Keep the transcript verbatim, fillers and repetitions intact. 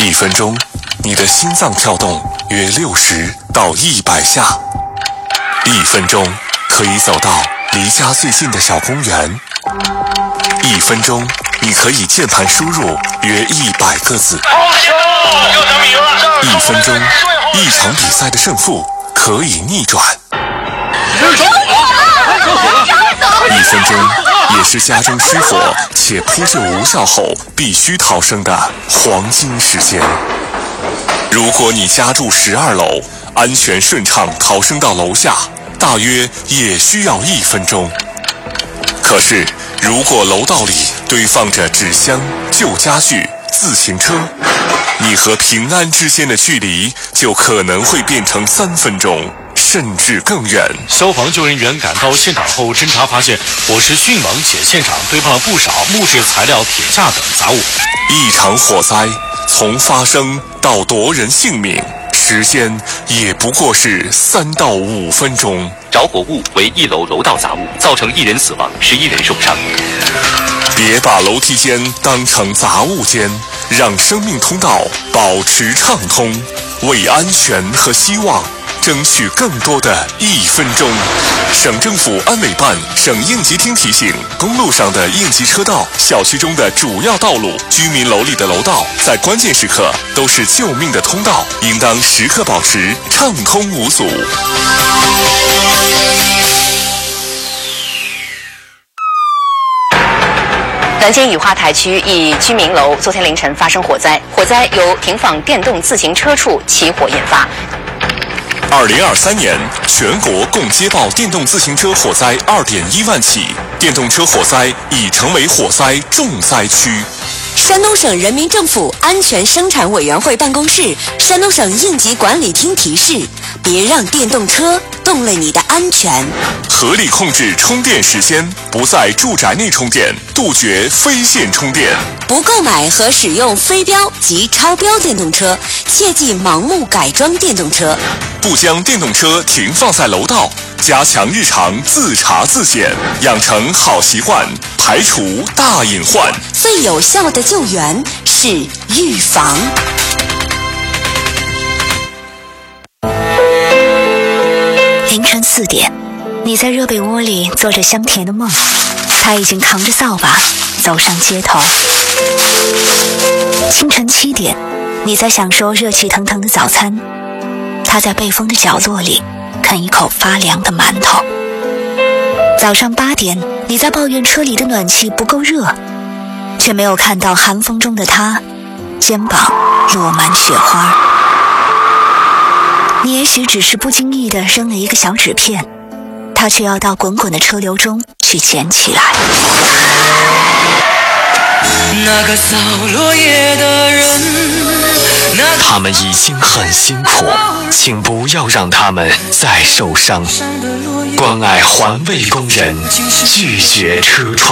一分钟，你的心脏跳动约六十到一百下。一分钟可以走到离家最近的小公园。一分钟，你可以键盘输入约一百个字。一分钟，一场比赛的胜负可以逆转。一分钟，也是家中失火且扑救无效后必须逃生的黄金时间。如果你家住十二楼，安全顺畅逃生到楼下，大约也需要一分钟。可是，如果楼道里堆放着纸箱、旧家具、自行车，你和平安之间的距离就可能会变成三分钟，甚至更远。 消防救援员赶到现场后侦查发现，火势迅猛且现场堆放了不少木质材料、铁架等杂物。 一场火灾从发生到夺人性命，时间也不过是三到五分钟。 着火物为一楼楼道杂物，造成一人死亡，十一人受伤。 别把楼梯间当成杂物间，让生命通道保持畅通，为安全和希望争取更多的一分钟。省政府安委办、省应急厅提醒：公路上的应急车道、小区中的主要道路、居民楼里的楼道，在关键时刻都是救命的通道，应当时刻保持畅通无阻。 南京雨花台区一居民楼昨天凌晨发生火灾，火灾由停放电动自行车处起火引发。 二零二三年，全国共接报电动自行车火灾二点一万起，电动车火灾已成为火灾重灾区。 山东省人民政府安全生产委员会办公室、山东省应急管理厅提示：别让电动车动了你的安全。 合理控制充电时间，不在住宅内充电，杜绝非线充电。 不购买和使用非标及超标电动车，切忌盲目改装电动车。 不将电动车停放在楼道，加强日常自查自检，养成好习惯，排除大隐患。 最有效的救援是预防。 凌晨四点，你在热被窝里做着香甜的梦，他已经扛着扫把走上街头。清晨七点，你在享受热气腾腾的早餐，他在背风的角落里啃一口发凉的馒头。早上八点，你在抱怨车里的暖气不够热，却没有看到寒风中的他肩膀落满雪花。你也许只是不经意地扔了一个小纸片，他却要到滚滚的车流中去捡起来。 那个扫落叶的人， 他们已经很辛苦，请不要让他们再受伤。关爱环卫工人，拒绝车窗。